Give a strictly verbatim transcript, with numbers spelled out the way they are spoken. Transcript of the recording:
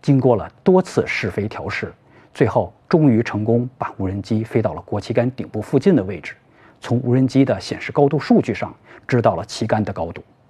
经过了多次试飞调试，最后终于成功把无人机飞到了国旗杆顶部附近的位置，从无人机的显示高度数据上知道了旗杆的高度。